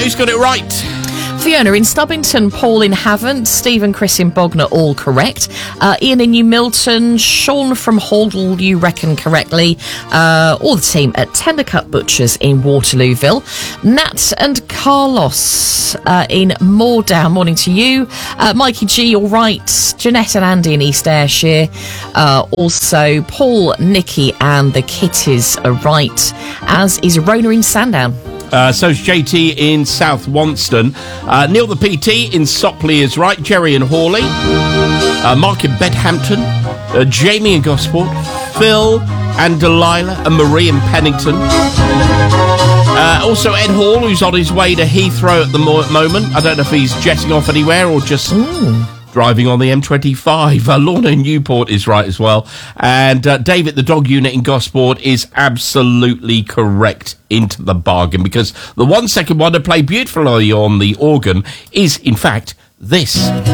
who's got it right? Fiona in Stubbington, Paul in Havant, Steve and Chris in Bognor, all correct. Ian in New Milton, Sean from Holdall, you reckon correctly. All the team at Tendercut Butchers in Waterlooville. Nat and Carlos in Moordown, morning to you. Mikey G, all right. Jeanette and Andy in East Ayrshire. Also, Paul, Nikki and the Kitties are right, as is Rona in Sandown. So's JT in South Wonston. Neil the PT in Sopley is right. Jerry in Hawley. Mark in Bedhampton. Jamie in Gosport. Phil and Delilah and Marie in Pennington. Also Ed Hall, who's on his way to Heathrow at the moment. I don't know if he's jetting off anywhere or just driving on the M25. Lorna in Newport is right as well. And David, the dog unit in Gosport, is absolutely correct into the bargain, because the 1 second one to play beautifully on the organ is, in fact, this.